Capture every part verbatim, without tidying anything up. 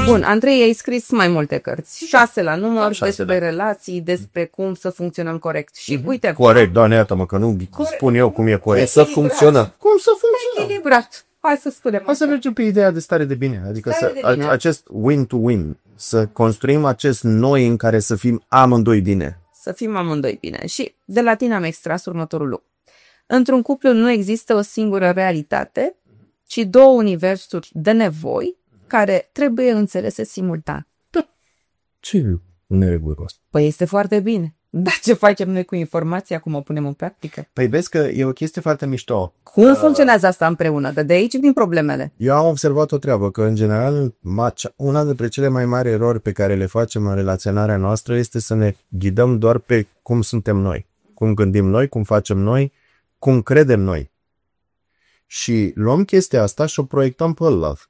Bun, Andrei, ai scris mai multe cărți. Șase la număr, Șase, despre da. relații, despre cum să funcționăm corect. Și Mm-hmm. uite, Corect, Doamne, iartă-mă că nu spun eu cum e corect. Să funcționă. Cum să funcționăm? echilibrat. Hai să spunem. Hai să mergem pe ideea de stare de bine. Adică Stare să, de bine. acest win-to-win. Să construim acest noi în care să fim amândoi bine. Să fim amândoi bine. Și de la tine am extras următorul lucru. Într-un cuplu nu există o singură realitate, ci două universuri de nevoi care trebuie înțelese simultan. Ce neregulă? Păi este foarte bine. Dar ce facem noi cu informația, cum o punem în practică? Păi vezi că e o chestie foarte mișto. Cum funcționează asta împreună? Că de aici vin problemele. Eu am observat o treabă, că în general una dintre cele mai mari erori pe care le facem în relaționarea noastră este să ne ghidăm doar pe cum suntem noi. Cum gândim noi, cum facem noi, cum credem noi. Și luăm chestia asta și o proiectăm pe ălalt.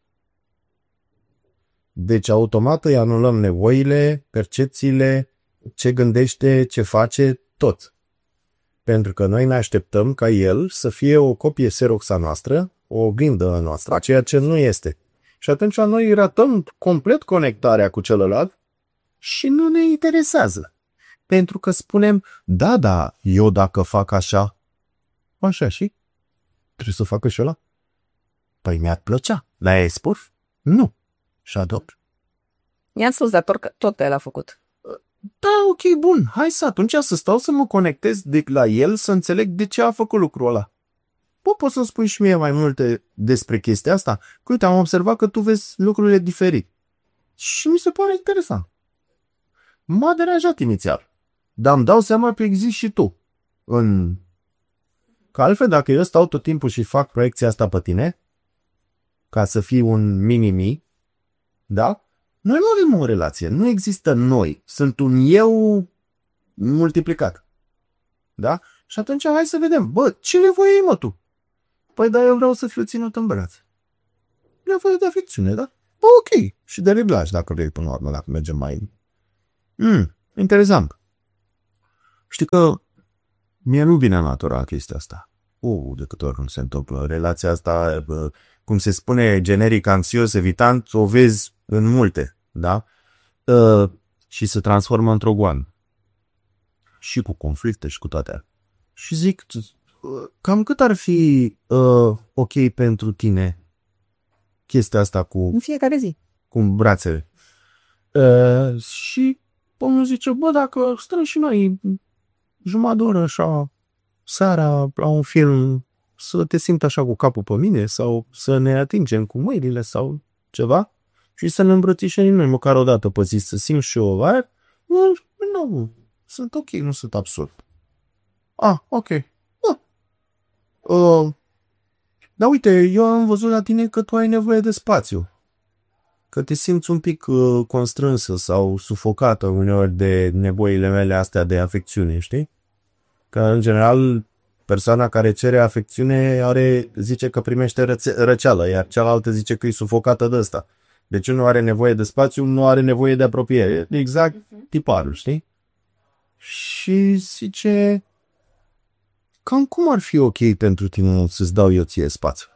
Deci automat îi anulăm nevoile, percepțiile, ce gândește, ce face, tot. Pentru că noi ne așteptăm ca el să fie o copie Xerox a noastră, o oglindă a noastră, ceea ce nu este. Și atunci noi ratăm complet conectarea cu celălalt și nu ne interesează. Pentru că spunem, da, da, eu dacă fac așa, așa și trebuie să facă și ăla. Păi mi-ar plăcea, dar ai spus? Nu. Și adopt. I-am spus, dar tot, tot că el a făcut. Da, ok, bun, hai să atunci să stau să mă conectez de la el, să înțeleg de ce a făcut lucrul ăla. Bă, poți să-mi spui și mie mai multe despre chestia asta? Că uite, am observat că tu vezi lucrurile diferit. Și mi se pare interesant. M-a deranjat inițial. Dar îmi dau seama că existi și tu. În... Că altfel, dacă eu stau tot timpul și fac proiecția asta pe tine, ca să fii un mini-mi, da? Noi nu avem o relație, nu există noi. Sunt un eu multiplicat. Da? Și atunci hai să vedem. Bă, ce nevoie ai, mă, tu? Păi da, eu vreau să fiu ținut în brațe. Nevoie de afecțiune, da? Bă, ok. Și de reglaj, dacă vrei, până la urmă, dacă mergem mai... Mm, interesant. Știi că mie nu vine natural chestia asta. Uh, de câte ori nu se întâmplă. Relația asta, bă, cum se spune, generic, anxios, evitant, o vezi în multe, da? Uh, și se transformă într-o goană. Și cu conflicte și cu toate. Și zic, uh, cam cât ar fi uh, ok pentru tine chestia asta cu... În fiecare zi. Cu brațele. Uh, și omul zice, bă, dacă stăm și noi jumătate de oră așa, seara, la un film, să te simți așa cu capul pe mine sau să ne atingem cu mâinile sau ceva și să ne îmbrățișăm noi măcar o dată pe zi, să simt și eu aer, nu, nu, sunt ok, nu sunt absurd. Ah, ok. Ah. Uh, dar uite, eu am văzut la tine că tu ai nevoie de spațiu. Că te simți un pic uh, constrânsă sau sufocată uneori de nevoile mele astea de afecțiune, știi? Că în general persoana care cere afecțiune are, zice că primește rățe- răceală, iar cealaltă zice că e sufocată de ăsta. Deci unul are nevoie de spațiu, nu are nevoie de apropiere. Exact tiparul, știi? Și zice, cam cum ar fi ok pentru tine să-ți dau eu ție spațiu?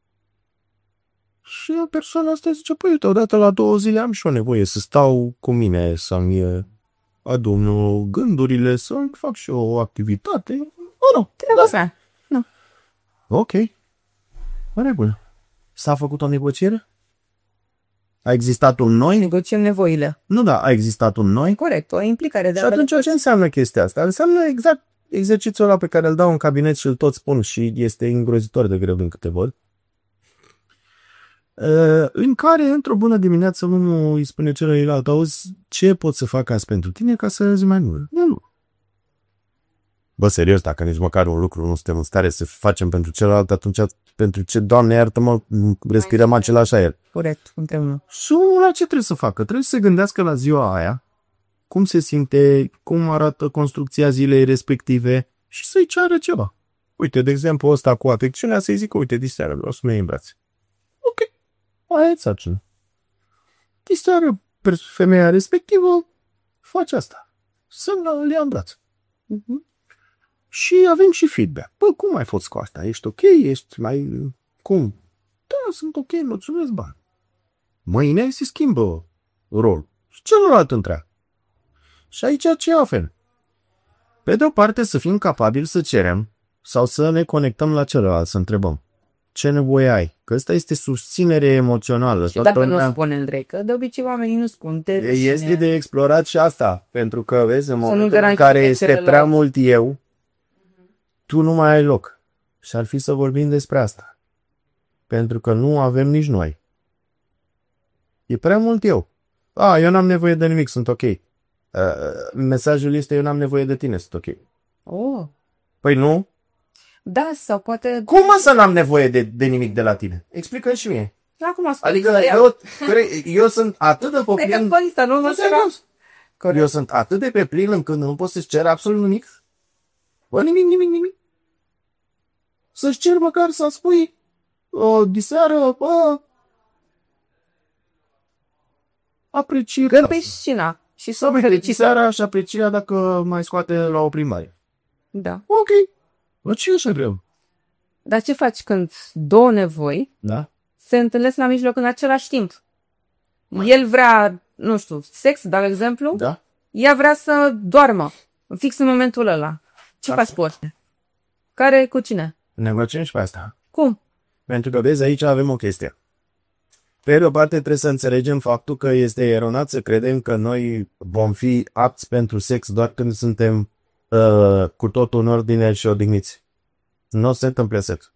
Și persoana asta zice, păi uite, odată la două zile am și o nevoie să stau cu mine, să-mi adun gândurile, să-mi fac și o activitate. Oh, nu, Da. Nu. ok. În regulă. S-a făcut o negociere? A existat un noi? Negociem nevoile. Nu, da, a existat un noi. Corect, o implicare de Și atunci ce înseamnă chestia asta? Înseamnă exact exercițiul ăla pe care îl dau în cabinet și îl tot spun și este îngrozitor de greu din câte văd. Uh, în care, într-o bună dimineață, unul îi spune celuilalt, auzi, ce pot să fac azi pentru tine ca să râzi mai mult? Nu, nu. Bă, serios, dacă nici măcar un lucru nu suntem în stare să facem pentru celălalt, atunci pentru ce, Doamne iartă-mă, respirăm același aer. Corect, împreună. Și omul ăla ce trebuie să facă? Trebuie să se gândească la ziua aia, cum se simte, cum arată construcția zilei respective și să-i ceară ceva. Uite, de exemplu, ăsta cu afecțiunea, să-i zică, uite, diseară, vreau să mă iei în brațe. Ok, aia e sarcină. Diseară femeia respectivă, face asta. Să-l ia în brațe. Uh-huh. Și avem și feedback. Bă, cum ai fost cu asta? Ești ok? Ești mai... Cum? Da, sunt ok, mulțumesc, bani. Mâine se schimbă rolul. Și celălalt întreagă. Și aici ce avem? Pe de o parte să fim capabili să cerem sau să ne conectăm la celălalt, să întrebăm. Ce nevoie ai? Că ăsta este susținere emoțională. Și dacă nu spune Andrei, că de obicei oamenii nu spun. Este de explorat și asta. Pentru că, vezi, în momentul în care garanteze este celălalt. prea mult eu, tu nu mai ai loc. Și ar fi să vorbim despre asta. Pentru că nu avem nici noi. E prea mult eu. A, eu n-am nevoie de nimic, sunt ok. Uh, mesajul este, eu n-am nevoie de tine, sunt ok. Oh. Păi nu? Da, sau poate... Cum mă să n-am nevoie de, de nimic de la tine? Explică și mie. Acum spune. Adică eu, eu sunt atât de Pe plin... că nu mă Că eu sunt atât de pe plin încât nu pot să-ți cer absolut nimic. Bă, nimic, nimic, nimic. Să-ți cer măcar să spui o diseară, bă, apreciere. Când pe scena și să Să seara și aprecia dacă mai scoate la o plimbare. Da. Ok. Bă, ce e așa greu? Dar ce faci când două nevoi Da? se întâlnesc la mijloc în același timp? El vrea, nu știu, sex, de exemplu, Da? ea vrea să doarmă, fix în momentul ăla. Ce Da. faci cu ăștia? Care cu cine? Negociem și pe asta. Cum? Pentru că, vezi, aici avem o chestie. Pe de o parte, trebuie să înțelegem faptul că este eronat să credem că noi vom fi apți pentru sex doar când suntem uh, cu totul în ordine și odihniți. Nu se întâmplă sex.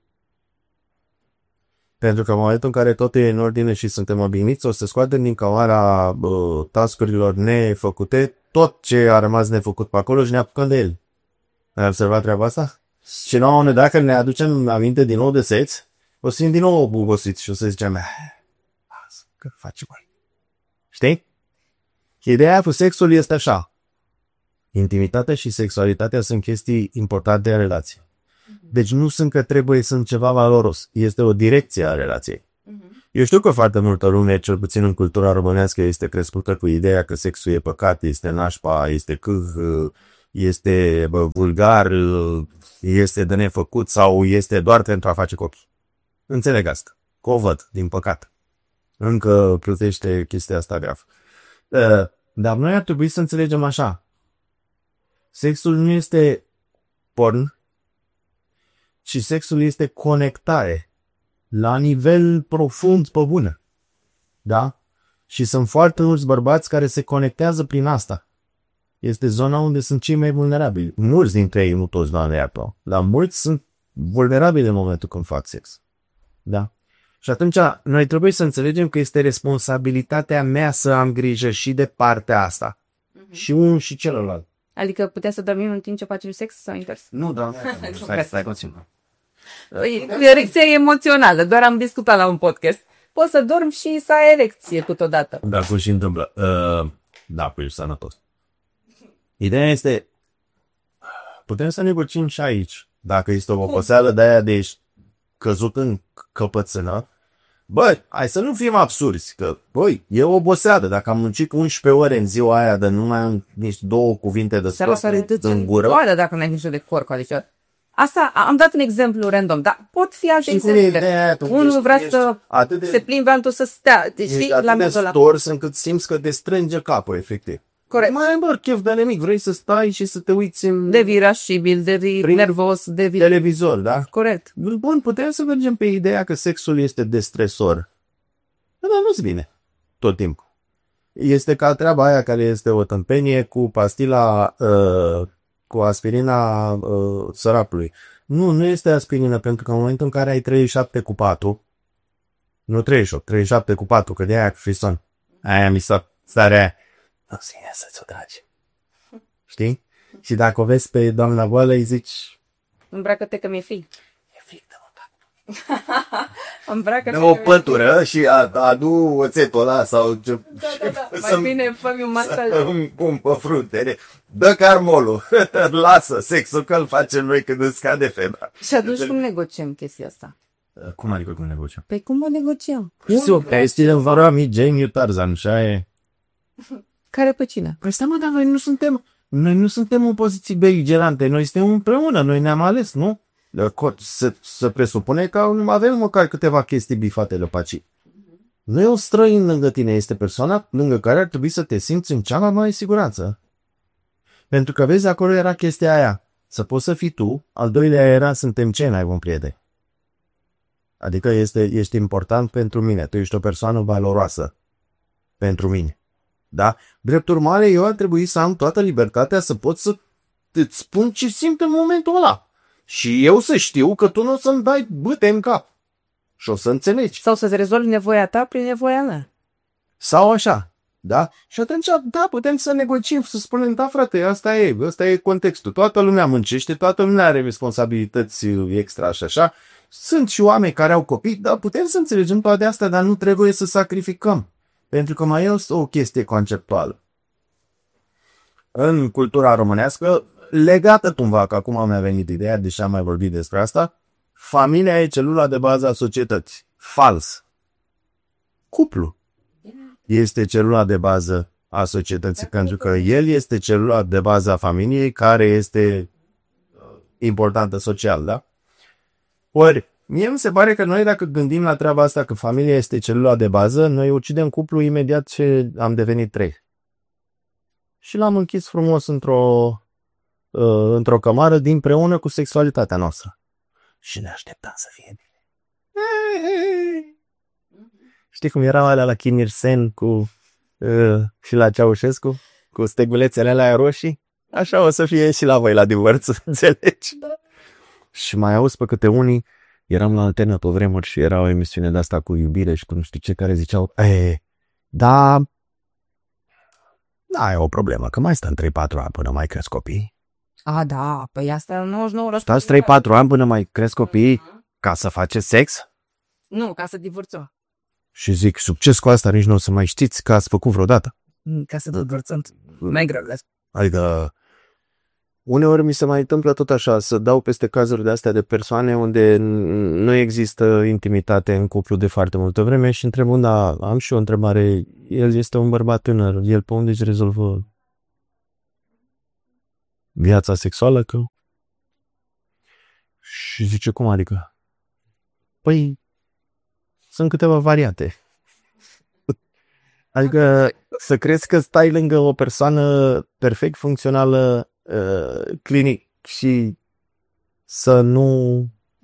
Pentru că în momentul în care totul e în ordine și suntem odihniți, o să scoatem din cămara uh, task-urilor nefăcute tot ce a rămas nefăcut pe acolo și ne apucăm de el. Ai observat treaba asta? Și la un moment dat, dacă ne aducem aminte din nou de sex, o să fim din nou obosiți și o să zicem, lasă, că facem mai. Știi? Ideea cu sexul este așa. Intimitatea și sexualitatea sunt chestii importante în relație. Deci nu sunt că trebuie să sunt ceva valoros. Este o direcție a relației. Eu știu că foarte multă lume, cel puțin în cultura românească, este crescută cu ideea că sexul e păcat, este nașpa, este câh, este bă, vulgar, este de nefăcut sau este doar pentru a face copii. Înțeleg asta. Că o văd, din păcat. Încă plutește chestia asta grav. Dar noi ar trebui să înțelegem așa. Sexul nu este porn, ci sexul este conectare la nivel profund pe bună. Da? Și sunt foarte mulți bărbați care se conectează prin asta. Este zona unde sunt cei mai vulnerabili. Mulți dintre ei, nu toți, doamne iartă, dar mulți sunt vulnerabili în momentul când fac sex. Da? Și atunci noi trebuie să înțelegem că este responsabilitatea mea să am grijă și de partea asta. Uh-huh. Și unul și celălalt. Adică putea să dormim în timp ce facem sex sau invers? Nu, doamne, stai, stai puțin. E erecție emoțională, doar am discutat la un podcast. Poți să dormi și să ai erecție câteodată. Da, cum și întâmplă. Uh, da, păi sănătos. Ideea este, putem să negociem și aici. Dacă este o oboseală de aia de ești căzut în căpățână, băi, hai să nu fim absurzi, că, băi, e o oboseală. Dacă am muncit unsprezece ore în ziua aia de numai am nici două cuvinte de spus în gură. Doar dacă n-ai nicio de corp, adică asta, am dat un exemplu random, dar pot fi alte exemple. Unul vrea să de, se plimbe, altul să stea. Deci, ești atât de stors încât simți că te strânge capul, efectiv. Corect. Mai ai, bă, chef de nimic, vrei să stai și să te uiți în... De irascibil, de nervos, de... televizor, da? Corect. Bun, putem să mergem pe ideea că sexul este de stresor. Dar nu-ți bine tot timpul. Este ca treaba aia care este o tâmpenie cu pastila, uh, cu aspirina uh, sărapului. Nu, nu este aspirină, pentru că în momentul în care ai treizeci și șapte cu patru, nu treizeci și opt, treizeci și șapte cu patru, că de aia cu frison, aia mi s-a starea aia. Nu se ia să-ți o tragi. Știi? Și dacă o vezi pe doamna boală, îi zici... Îmbracă-te că mi-e frig. E frig de mă. Îmbracă-te dă o pătură și adu oțetul ăla sau... Da, da, da. Mai bine fă-mi un masaj. Îmi pun pe frunte. Dă carmolul. Lasă sexul că îl facem noi când îți scade febra. Și atunci cum negociem chestia asta? Cum adică cum negociem? Păi cum o negociem? Este în vara mi Jamie Tarzan, așa e. Care pe cine? Păi stai mă, dar noi nu suntem, noi nu suntem în poziții beligerante, noi suntem împreună, noi ne-am ales, nu? Să, să presupune că avem măcar câteva chestii bifate de paci. Nu e un străin lângă tine, este persoana lângă care ar trebui să te simți în cea mai mare siguranță. Pentru că, vezi, acolo era chestia aia. Să poți să fii tu, al doilea era suntem cei mai buni prieteni. Adică este, ești important pentru mine, tu ești o persoană valoroasă pentru mine. Da? Drept urmare, eu ar trebui să am toată libertatea să pot să îți spun ce simt în momentul ăla. Și eu să știu că tu nu o să-mi dai bâte în cap. Și o să înțelegi. Sau să-ți rezolvi nevoia ta prin nevoia mea. Sau așa. Da? Și atunci, da, putem să negociem, să spunem, da, frate, asta e, asta e contextul. Toată lumea muncește, toată lumea are responsabilități extra și așa. Sunt și oameni care au copii, dar putem să înțelegem toate astea, dar nu trebuie să sacrificăm. Pentru că mai e o chestie conceptuală. În cultura românească, legată cumva, că acum mi-a venit ideea, deși am mai vorbit despre asta, familia e celula de bază a societății. Fals. Cuplu este celula de bază a societății, pentru că el este celula de bază a familiei care este importantă social, da? Ori, mie mi se pare că noi dacă gândim la treaba asta că familia este celula de bază, noi ucidem cuplu imediat ce am devenit trei. Și l-am închis frumos într-o uh, într-o cămară dinpreună cu sexualitatea noastră. Și ne așteptam să fie bine. Știi cum erau alea la Kinirsen cu uh, și la Ceaușescu? Cu stegulețele alea roșii? Așa o să fie și la voi la divorț, înțelegi? Da. Și mai auzi pe câte unii, eram la Antena pe vremuri și era o emisiune de asta cu iubire și cu nu știu ce, care ziceau, e, da, da, e o problemă, că mai stăm trei patru ani până mai cresc copii. A, da, păi asta nouăzeci și nouă la sută. Stați trei patru ani până mai cresc copii ca să faceți sex? Nu, ca să divorțăm. Și zic, succes cu asta, nici nu o să mai știți că ați făcut vreodată. Ca să divorțăm, mai greu. Adică, uneori mi se mai întâmplă tot așa, să dau peste cazuri de astea de persoane unde nu există intimitate în cuplu de foarte multă vreme și întreb, da, am și o întrebare, el este un bărbat tânăr, el pe unde își rezolvă viața sexuală? Că... Și zice, cum adică? Păi, sunt câteva variante. Adică să crezi că stai lângă o persoană perfect funcțională uh, clinic și să nu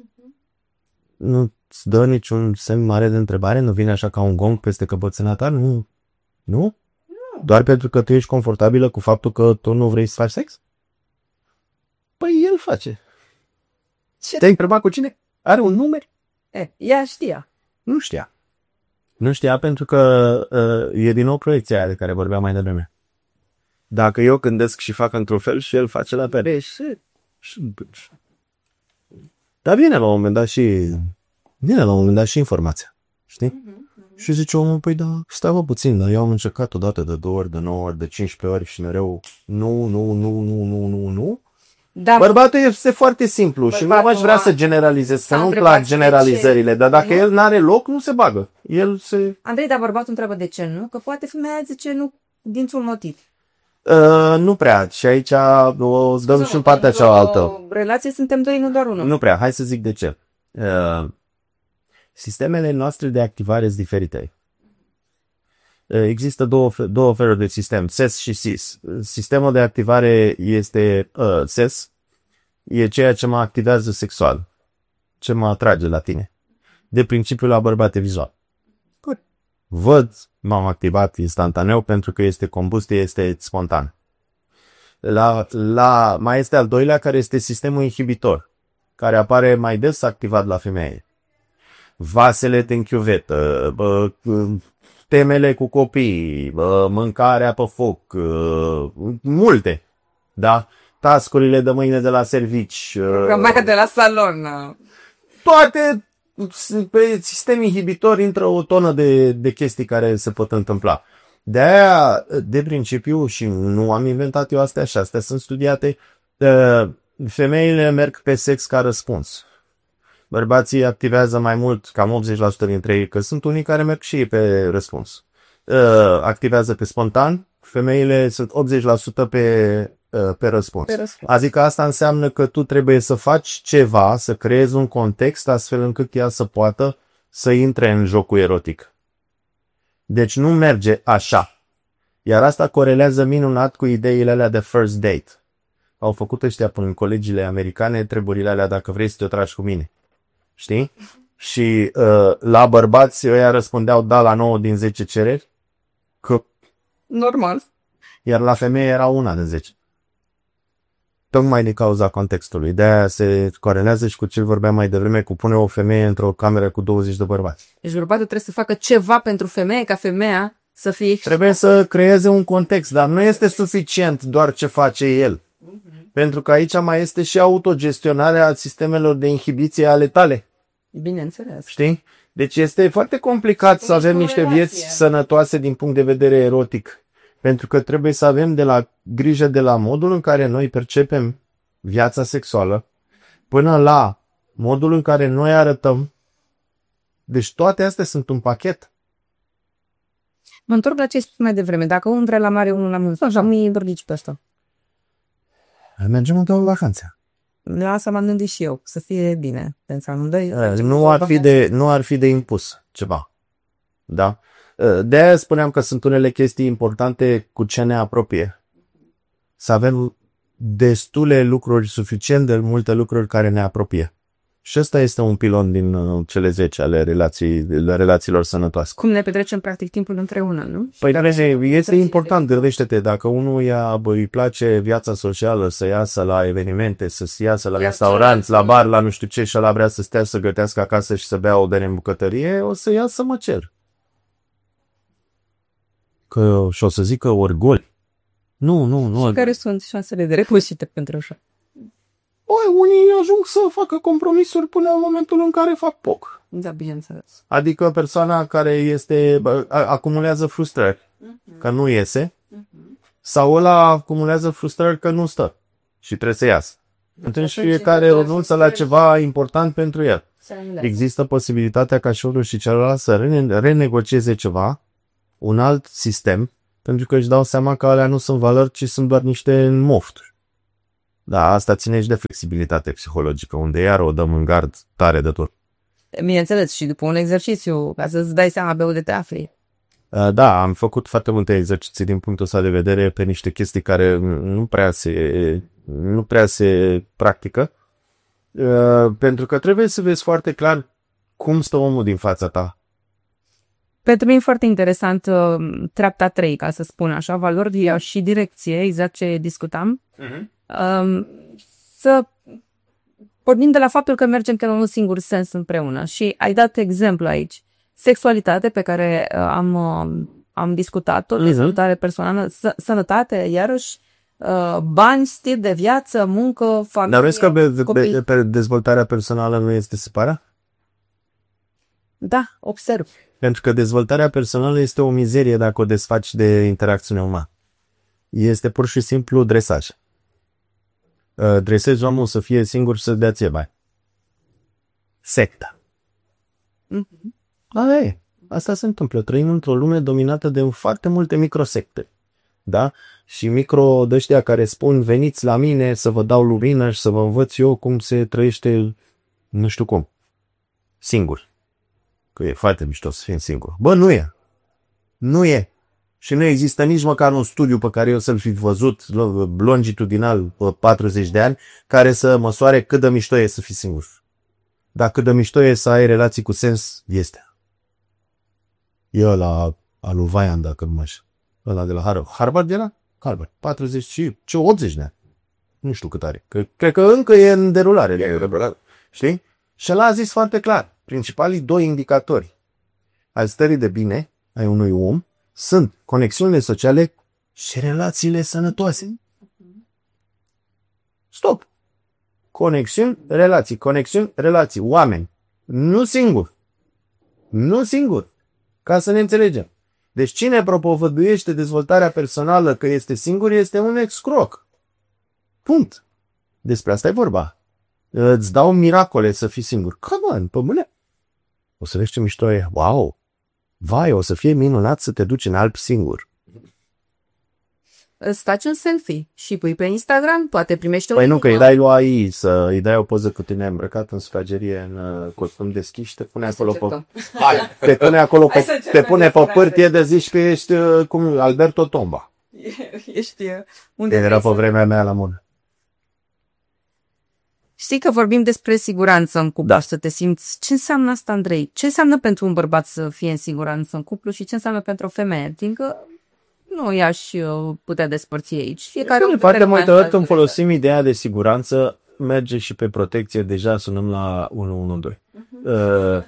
nu-ți dă niciun semn mare de întrebare, nu vine așa ca un gong peste căpățâna ta, nu? Nu? Nu? Doar pentru că tu ești confortabilă cu faptul că tu nu vrei să faci sex? Păi el face. Ce? Te-ai întrebat cu cine? Are un număr? E, ea știa. Nu știa. Nu știa pentru că uh, e din nou proiecția aia de care vorbeam mai devreme. Dacă eu gândesc și fac într-un fel și el face la fel. Dar vine la un moment dat și vine la un moment dat și informația. Știi? Uh-huh, uh-huh. Și zice omul, păi da, stai mă puțin, dar eu am încercat odată de două ori, de nouă ori, de cincisprezece ori și mereu nu, nu, nu, nu, nu, nu, nu. Da, bărbatul este foarte simplu și nu aș vrea să generalizez, să nu-mi plac generalizările, dar dacă nu? El n-are loc, nu se bagă. El se... Andrei, dar bărbatul întreabă de ce nu? Că poate femeia zice nu dintr-un motiv. Uh, nu prea. Și aici o dăm și în partea cealaltă. O relație suntem doi, nu doar unul. Nu prea. Hai să zic de ce. Uh, sistemele noastre de activare sunt diferite. Uh, există două, două feluri de sistem, S E S și S I S. Sistemul de activare este uh, S E S, e ceea ce mă activează sexual, ce mă atrage la tine. De principiu la bărbat e vizual. Văd, m-am activat instantaneu pentru că este combustie, este spontan. La, la, mai este al doilea care este sistemul inhibitor, care apare mai des activat la femeie. Vasele în chiuvetă, bă, temele cu copii, bă, mâncarea pe foc, bă, multe, da? Tascurile de mâine de la servici. Programarea de la salon. Toate pe sistem inhibitor intră o tonă de, de chestii care se pot întâmpla. De aia, de principiu, și nu am inventat eu astea și astea sunt studiate, femeile merg pe sex ca răspuns. Bărbații activează mai mult, cam optzeci la sută dintre ei, că sunt unii care merg și ei pe răspuns. Activează pe spontan, femeile sunt optzeci la sută pe, pe răspuns. Pe răspuns. Adică asta înseamnă că tu trebuie să faci ceva, să creezi un context astfel încât ea să poată să intre în jocul erotic. Deci nu merge așa. Iar asta corelează minunat cu ideile alea de first date. Au făcut ăștia până în colegiile americane treburile alea dacă vrei să te tragi cu mine. Știi? Și uh, la bărbați ăia răspundeau da la nouă din zece cereri. Că... Normal. Iar la femeie era una din zece. Tocmai din cauza contextului. De-aia se corelează și cu ce vorbeam mai devreme, cu pune o femeie într-o cameră cu douăzeci de bărbați. Deci bărbatul trebuie să facă ceva pentru femeie ca femeia să fie... Trebuie să creeze un context, dar nu este suficient doar ce face el. Uh-huh. Pentru că aici mai este și autogestionarea sistemelor de inhibiție ale tale. Bineînțeles. Știi? Deci este foarte complicat să avem niște vieți sănătoase din punct de vedere erotic. Pentru că trebuie să avem de la grijă de la modul în care noi percepem viața sexuală până la modul în care noi arătăm. Deci toate astea sunt un pachet. Mă întorc la ce spui mai devreme. Dacă unul vrea la mare, unul la munte. Așa, mi-i dornici pe asta. Mergem în două vacanțe. La asta m-am gândit și eu, să fie bine. Pentru amândoi. Nu ar fi de, nu ar fi de impus ceva. Da? De-aia spuneam că sunt unele chestii importante cu ce ne apropie. Să avem destule lucruri, suficient de multe lucruri care ne apropie. Și ăsta este un pilon din uh, cele zece ale relații, relațiilor sănătoase. Cum ne petrecem practic timpul împreună, nu? Păi este important, gândește-te, dacă unul ia, bă, îi place viața socială, să iasă la evenimente, să iasă la restaurant, la bar, la nu știu ce, și ăla vrea să stea, să gătească acasă și să bea o bere în bucătărie, o să iasă mă cer. Că, și o să zică orgoli. Nu, nu, nu. Și care sunt șansele de reușite pentru așa? Oi, unii ajung să facă compromisuri până în momentul în care fac poc. Da, bineînțeles. Adică persoana care este acumulează frustrări uh-huh. că nu iese uh-huh. sau ăla acumulează frustrări că nu stă și trebuie să iasă. Atunci fiecare renunță la ceva important pentru el. Există posibilitatea ca și unul și celălalt să rene- renegocieze ceva, un alt sistem, pentru că își dau seama că alea nu sunt valori, ci sunt doar niște mofturi. Da, asta ține și de flexibilitate psihologică, unde iar o dăm în gard tare de tot. Bineînțeles, și după un exercițiu, ca să-ți dai seama pe unde te afli. Da, am făcut foarte multe exerciții din punctul ăsta de vedere pe niște chestii care nu prea se, nu prea se practică, pentru că trebuie să vezi foarte clar cum stă omul din fața ta. Pentru mine e foarte interesant treapta trei, ca să spun așa, valori și direcție, exact ce discutam. Uh-huh. Um, să pornim de la faptul că mergem pe un singur sens împreună și ai dat exemplu aici. Sexualitate pe care uh, am, uh, am discutat-o, dezvoltare personală, s- sănătate, iarăși, uh, bani, stil de viață, muncă, familie. Dar vezi că pe, pe, pe dezvoltarea personală nu este separat? Da, observ. Pentru că dezvoltarea personală este o mizerie dacă o desfaci de interacțiune umană. Este pur și simplu dresaj. Dresezi omul să fie singur să dea ție bani. Secta. Mm-hmm. A, e, asta se întâmplă. Trăim într-o lume dominată de foarte multe microsecte. Da? Și micro de-ăștia care spun veniți la mine să vă dau lumină și să vă învăț eu cum se trăiește nu știu cum. Singur. Că e foarte mișto să fim singur. Bă, nu e. Nu e. Și nu există nici măcar un studiu pe care eu să-l fi văzut longitudinal patruzeci de ani care să măsoare cât de mișto e să fii singur. Dar cât de mișto e să ai relații cu sens, este. E ăla al lui Vaian, dacă nu mă știu. Ăla de la Harvard. Harvard era? Harvard. patruzeci și optzeci de ani. Nu știu cât are. Că, cred că încă e în derulare. E, știi? Și ăla a zis foarte clar. Principalii doi indicatori al stării de bine ai unui om sunt conexiunile sociale și relațiile sănătoase. Stop! Conexiuni, relații, conexiuni, relații, oameni. Nu singur. Nu singur. Ca să ne înțelegem. Deci cine propovăduiește dezvoltarea personală că este singur este un excroc. Punct. Despre asta e vorba. Îți dau miracole să fii singur. Come on, pămâne. O să vezi ce mișto e. Wow! Vai, o să fie minunat să te duci în Alpi singur. îți faci un selfie și pui pe Instagram, poate primești un... Păi nu, că îi dai lui A I să îi dai o poză cu tine îmbrăcat în sufragerie, în uh, costum deschis și te pune acolo pe... Hai, te pune acolo, pe, te pune pe pârtie de zici că ești uh, cum, Alberto Tomba. Ești... Uh, unde Era pe vremea mea la modă. Știi că vorbim despre siguranță în cuplu, da. Să te simți. Ce înseamnă asta, Andrei? Ce înseamnă pentru un bărbat să fie în siguranță în cuplu și ce înseamnă pentru o femeie? Adică nu i-aș putea despărți aici. Fiecare de foarte multe ori când folosim ideea de siguranță, merge și pe protecție, deja sunăm la unu unu doi. Uh,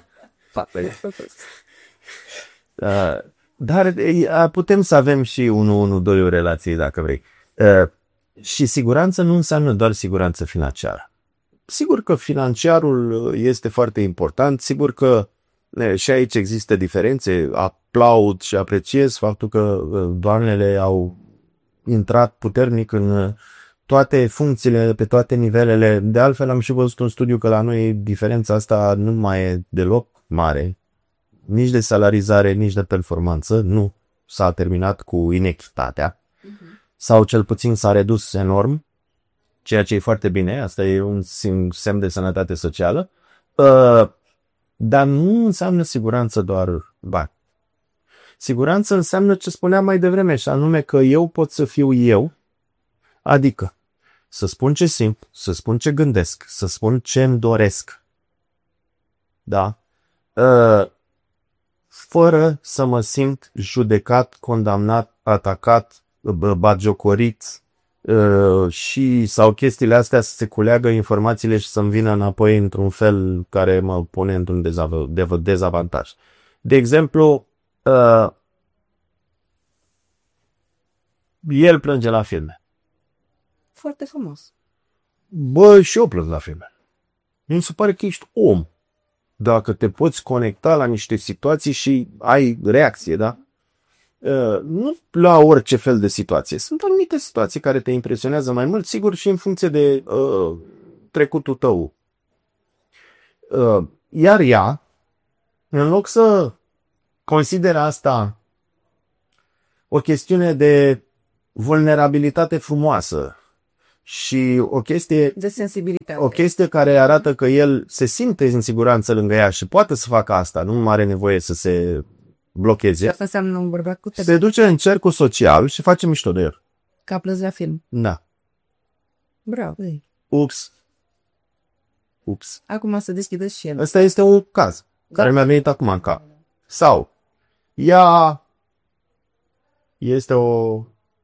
uh, dar uh, putem să avem și unu unu doi o relație dacă vrei. Uh, și siguranță nu înseamnă doar siguranță financiară. Sigur că financiarul este foarte important, sigur că și aici există diferențe, aplaud și apreciez faptul că doamnele au intrat puternic în toate funcțiile, pe toate nivelele. De altfel am și văzut un studiu că la noi diferența asta nu mai e deloc mare, nici de salarizare, nici de performanță, nu s-a terminat cu inechitatea, uh-huh. sau cel puțin s-a redus enorm. Ceea ce e foarte bine, asta e un semn de sănătate socială, uh, dar nu înseamnă siguranță doar bani. Siguranță înseamnă ce spuneam mai devreme, și anume că eu pot să fiu eu, adică să spun ce simt, să spun ce gândesc, să spun ce îmi doresc, da? Uh, fără să mă simt judecat, condamnat, atacat, batjocorit, Uh, și sau chestiile astea să se culeagă informațiile și să-mi vină înapoi într-un fel care mă pune într-un dezav- dezavantaj. De exemplu, uh, el plânge la filme. Foarte frumos. Bă, și eu plâng la filme. Mi se pare că ești om. Dacă te poți conecta la niște situații și ai reacție, da? Uh, nu la orice fel de situație. Sunt anumite situații care te impresionează mai mult, sigur, și în funcție de uh, trecutul tău. Uh, iar ea, în loc să consideră asta o chestiune de vulnerabilitate frumoasă și o chestie de sensibilitate, o chestie care arată că el se simte în siguranță lângă ea și poate să facă asta, nu are nevoie să se blocheze. Și asta înseamnă un bărbat cu tebe. Se duce în cercul social și face mișto de el. Ca plăzi la film. Da. Bravo. Ups. Ups. Acum să deschidă și el. Ăsta este un caz da. care mi-a venit acum în cap. Sau ea este o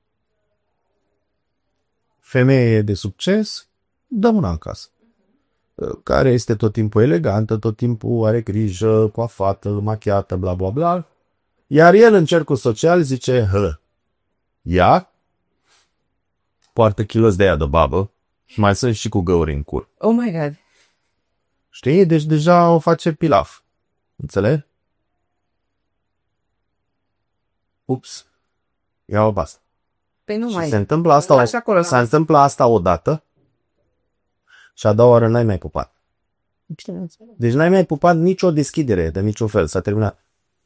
femeie de succes, dă mâna în casă. Care este tot timpul elegantă, tot timpul are grijă, coafată, machiată, bla bla bla. Iar el în cercul social zice, hă, ea poartă kilos de aia de babă și mai sunt și cu găuri în cur. Oh my God. Știi? Deci deja o face pilaf. Înțelegi? Ups. Ia-o pe asta. Păi nu și mai. se întâmplă asta, o, se întâmplă asta odată și a doua oară n-ai mai pupat. Deci n-ai mai pupat nicio deschidere de niciun fel. S-a terminat.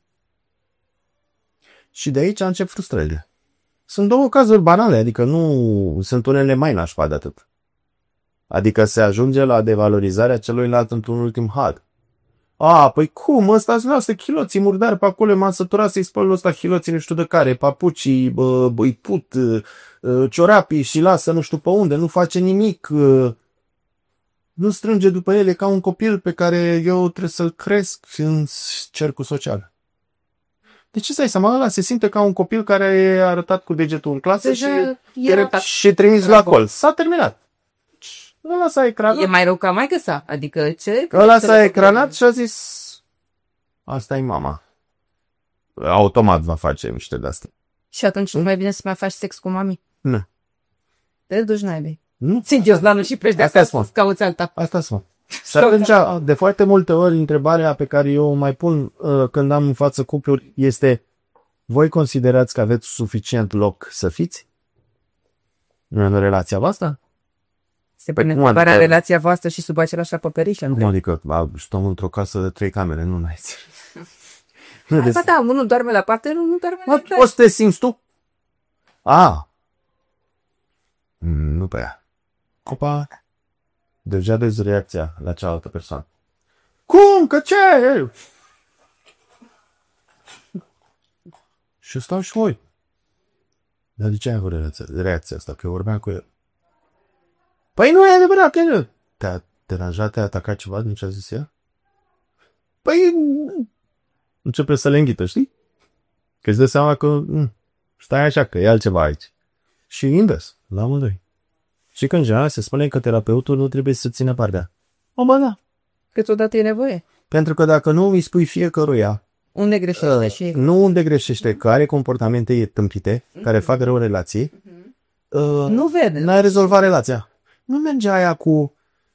Și de aici încep frustrările. Sunt două cazuri banale, adică nu sunt unele mai nașpa de atât. Adică se ajunge la devalorizarea celuilalt într-un ultim had. A, păi cum? Ăsta-ți lasă chiloții murdari pe acolo, m-am săturat să-i spăl ăsta chiloții nu știu de care, papucii, bă, îi put, ciorapii și lasă nu știu pe unde, nu face nimic. Nu strânge după ele ca un copil pe care eu trebuie să-l cresc în cercul social. De ce să-i seama? Ăla se simte ca un copil care e arătat cu degetul în clasă deja și, e și trimis la col. S-a terminat. Ăla s-a ecranat. E mai rău ca maică sa. Adică ce? Ăla s-a ecranat și a zis asta e mama. Automat va face miște de-astea. Și atunci nu mai bine să mai faci sex cu mami? Nu. Te duci naibii. Nu. Țin Dioslanul și pleci de acasă să cauți alta. Asta spun. Și atunci, de foarte multe ori, întrebarea pe care eu o mai pun uh, când am în față cupluri este: voi considerați că aveți suficient loc să fiți în relația voastră? Se pune păi, întrebarea adică, relația voastră și sub același acoperiș? Nu, adică stăm într-o casă de trei camere, nu n-ai. Asta da, unul doarme la parte, unul nu doarme la parte. Poți să te simți tu? A, Mm, nu pe ea. Opa! Deja vezi reacția la cealaltă persoană. Cum? Că ce? Și stau și voi. Dar de ce ai avut reacția, reacția asta? Că eu vorbeam cu el. Păi nu e adevărat că nu. Te-a deranjat, te-a atacat ceva din ce a zis ea? Păi începe să le înghită, știi? Că îți dă seama că m- stai așa, că e altceva aici. Și invers, la amândoi. Și când general se spune că terapeutul nu trebuie să țină partea. O, bă, da. Câteodată e nevoie. Pentru că dacă nu îi spui fiecăruia Unde greșește uh, și... nu unde greșește, care comportamente e tâmpite, mm-hmm. care fac rău relații, mm-hmm. uh, nu vede. N-ai rezolvat relația. Nu merge aia cu...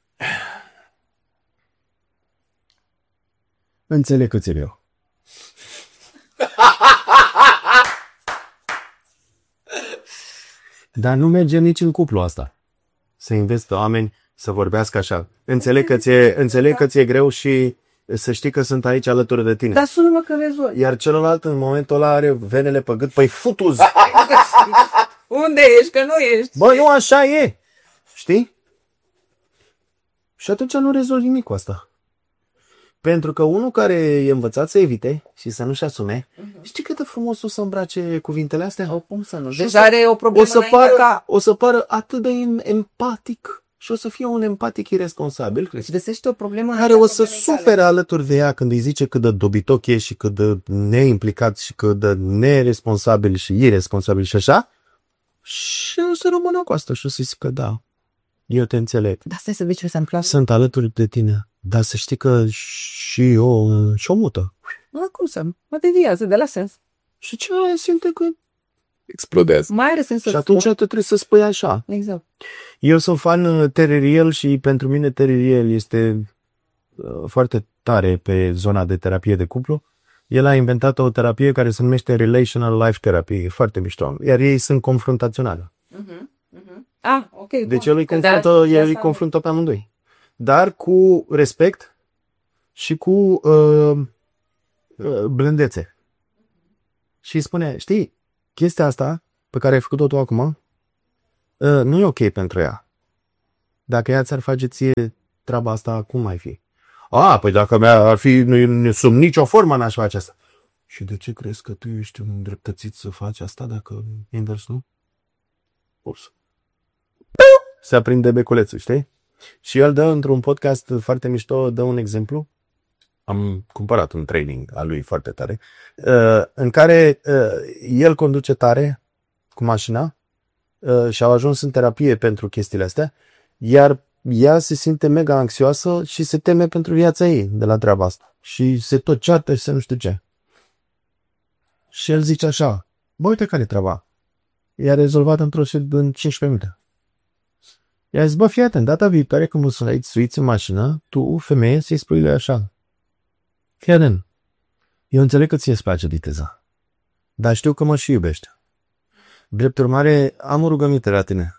Înțeleg că ți-e eu. Dar nu merge nici în cuplu asta. Să înveți pe oameni să vorbească așa. Înțeleg că ți-e, înțeleg că ți-e greu și să știi că sunt aici alături de tine. Dar sună-mă că rezolvi. Iar celălalt în momentul ăla are venele pe gât. Păi futuz! Unde ești? Că nu ești. Bă, nu așa e! Știi? Și atunci nu rezolvi nimic cu asta. Pentru că unul care e învățat să evite și să nu-și asume, uh-huh. știi cât de frumos o să îmbrace cuvintele astea? O, cum să nu? Deja are o problemă o să, pară, ca... o să pară atât de empatic și o să fie un empatic irresponsabil. Și găsește o problemă care o să sufere alături de ea când îi zice cât de dobitoc e și cât de neimplicat și cât de neresponsabil și irresponsabil și așa. Și o să rămână cu asta și o să zică da, eu te înțeleg. Dar stai să vezi ce se întâmplă. Sunt alături de tine. Dar să știi că și eu și o mută. Mă, cum să? Mă deviază de la sens. Și ce simte că explodează. Mai are sens să și atunci tu trebuie să spui așa. Exact. Eu sunt fan Terry și pentru mine Terry este uh, foarte tare pe zona de terapie de cuplu. El a inventat o terapie care se numește Relational Life Therapy. E foarte mișto. Iar ei sunt confruntaționali. Uh-huh. Uh-huh. Ah, ok. Deci el îi confruntă, el îi confruntă pe amândoi. Dar cu respect și cu uh, uh, blândețe. Și îi spune, știi, chestia asta pe care ai făcut-o tu acum uh, nu e ok pentru ea. Dacă ea ți-ar face ție treaba asta, cum ai fi? A, păi dacă mea ar fi, nu, sub nicio formă n-aș face asta. Și de ce crezi că tu ești un îndreptățit să faci asta dacă invers nu? Ups. Se aprinde beculețul, știi? Și el dă într-un podcast foarte mișto, dă un exemplu. Am cumpărat un training al lui foarte tare, în care el conduce tare cu mașina și au ajuns în terapie pentru chestiile astea, iar ea se simte mega anxioasă și se teme pentru viața ei de la treaba asta. Și se tot ceartă și se nu știu ce. Și el zice așa, bă, uite care e treaba. I-a rezolvat într-o în cincisprezece minute. I-a zis, bă, fii atent, data viitoare când mă sună aici, suiți în mașină, tu, femeie, să-i spui lui așa. Fii atent, eu înțeleg că ție îți place viteza, dar știu că mă și iubești. Drept urmare, am o rugăminte la tine.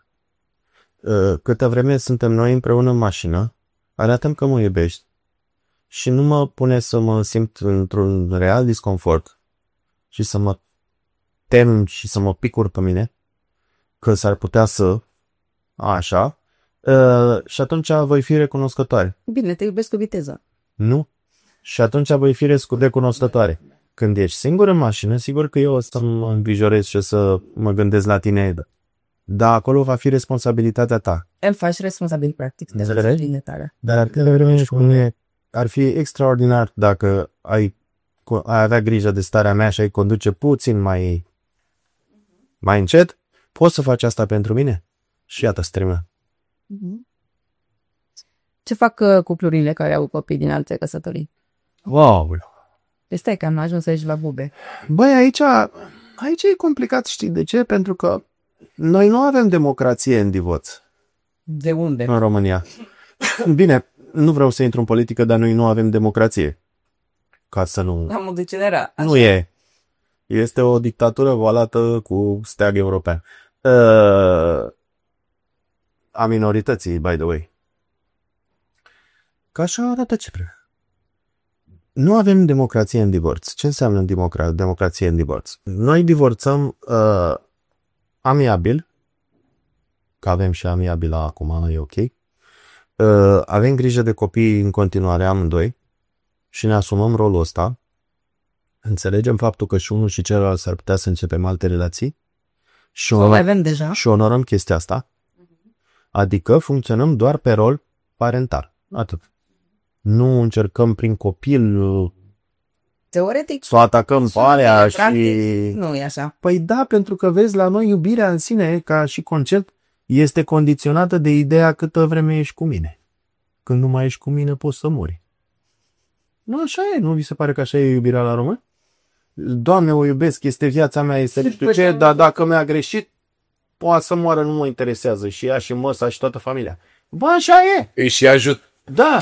Câtă vreme suntem noi împreună în mașină, arată-mi că mă iubești și nu mă pune să mă simt într-un real disconfort și să mă tem și să mă picur pe mine, că s-ar putea să așa, uh, și atunci voi fi recunoscătoare. Bine, te iubesc cu viteză. Nu? Și atunci voi fi recunoscătoare. Când ești singur în mașină, sigur că eu o să mă îngrijorez și o să mă gândesc la tine, dar acolo va fi responsabilitatea ta. El faci responsabil, practic, de responsabilitatea. Dar câte vreme ești cu mine, ar fi extraordinar dacă ai, ai avea grijă de starea mea și ai conduce puțin mai, mai încet. Poți să faci asta pentru mine? Și iată, se termină. Ce fac uh, cuplurile care au copii din alte căsătorii? Wow! Deci stai că am ajuns aici la bube. Băi, aici, aici e complicat, știi de ce? Pentru că noi nu avem democrație în divorț. De unde? În România. Bine, nu vreau să intru în politică, dar noi nu avem democrație. Ca să nu... Am o decenera. Nu e. Este o dictatură voalată cu steag european. Uh, a minorității, by the way. Ca așa arată ce trebuie. Nu avem democrație în divorț. Ce înseamnă democra- democrație în divorț? Noi divorțăm uh, amiabil, că avem și amiabila acum, e ok. Uh, avem grijă de copii în continuare amândoi și ne asumăm rolul ăsta. Înțelegem faptul că și unul și celălalt s-ar putea să începem alte relații și, O mai avem deja. și onorăm chestia asta. Adică funcționăm doar pe rol parental. Atât. Nu încercăm prin copil Teoretic, să o atacăm pe alea și... practic, nu e așa. Păi da, pentru că vezi, la noi iubirea în sine, ca și concept, este condiționată de ideea câtă vreme ești cu mine. Când nu mai ești cu mine, poți să mori. Nu așa e, nu vi se pare că așa e iubirea la român? Doamne, o iubesc, este viața mea, este nu știu ce, dar dacă mi-a greșit, poate să moară, nu mă interesează. Și ea, și măsa, și toată familia. Bă, așa e! Îi și ajut. Da!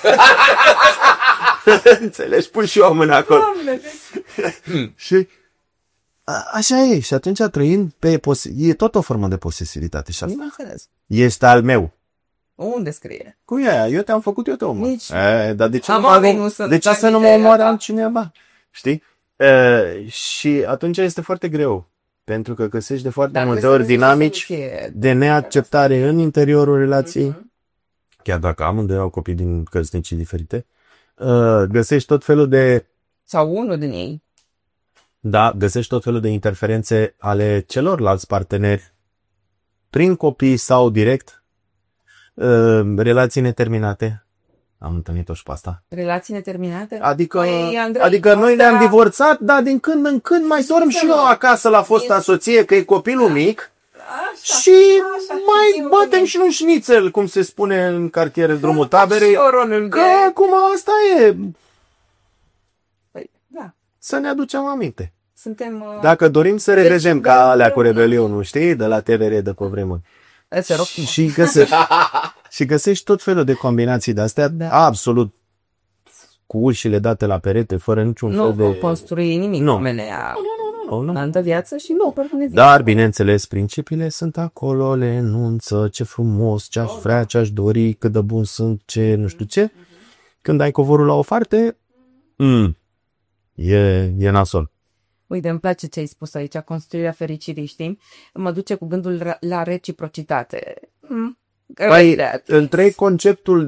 Înțelegi? Pun și eu o mână acolo. Și a, așa e. Și atunci, trăind pe... Pos- e tot o formă de posesivitate. Și asta este al meu. Unde scrie? Cum e aia? Eu te-am făcut, eu te omor. Nici... E, dar de ce, Am nu, mă, nu să de ce să nu mă omoare altcineva? Știi? E, și atunci este foarte greu. Pentru că găsești de foarte Dar multe ori dinamici de neacceptare în interiorul relației. Uh-huh. Chiar dacă amândoi au copii din căsnicii diferite. Uh, găsești tot felul de... Sau unul din ei. Da, găsești tot felul de interferențe ale celorlalți parteneri prin copii sau direct. Uh, relații neterminate. Am întâlnit-o și pe asta. Relații neterminate? Adică, păi, Andrei, adică asta... noi ne-am divorțat, dar din când în când mai dorm și eu acasă la fosta soție, că e copilul mic. Așa, și așa, mai batem și un șnițel, cum se spune în cartier Drumul Taberei. Că acum asta e. Păi, da. Să ne aducem aminte. Suntem, uh... Dacă dorim să revedem deci, ca alea cu Rebelionul, știi? De la T V R de pe vremuri. Și găsești, și găsești tot felul de combinații de-astea, da. Absolut cu ușile date la perete, fără niciun nu, fel de... Nu construi nimic. Nu. Omenea... Nu, nu, nu. Altă viață și nu. Dar, bineînțeles, principiile sunt acolo, le enunță, ce frumos, ce-aș vrea, ce-aș dori, cât de bun sunt, ce, nu știu ce. Când ai covorul la o farte, mm, e, e nasol. Uite, îmi place ce ai spus aici, construirea fericirii, știi? Mă duce cu gândul la reciprocitate. Mm. Păi, întreg conceptul